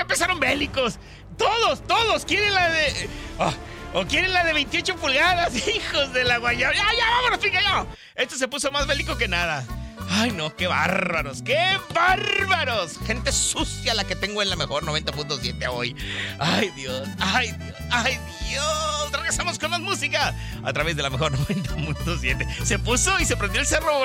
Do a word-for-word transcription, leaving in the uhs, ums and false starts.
ya empezaron bélicos. Todos, todos quieren la de... Oh, o quieren la de veintiocho pulgadas, hijos de la guayaba. Ya, ya, vámonos, pica, ya. Esto se puso más bélico que nada. Ay, no, qué bárbaros, qué bárbaros. Gente sucia la que tengo en la mejor noventa punto siete hoy. Ay, Dios, ay, Dios, ay, Dios. Regresamos con más música a través de la mejor noventa punto siete. Se puso y se prendió el cerro